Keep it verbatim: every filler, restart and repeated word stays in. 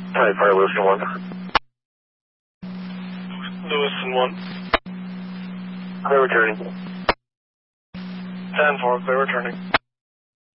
Hi, Fire Lewiston one. Lewiston one. Clear returning. ten four, clear returning.